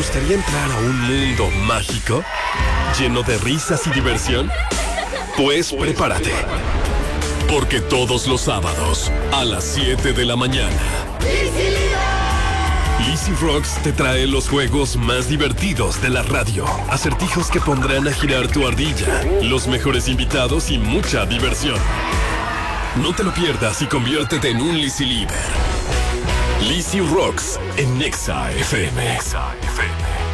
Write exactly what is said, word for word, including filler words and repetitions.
gustaría entrar a un mundo mágico? ¿Lleno de risas y diversión? Pues prepárate. Porque todos los sábados, a las siete de la mañana, Lizzy Rocks te trae los juegos más divertidos de la radio. Acertijos que pondrán a girar tu ardilla, los mejores invitados y mucha diversión. No te lo pierdas y conviértete en un Lizzy Lieber. Lizzy Rocks en Nexa F M.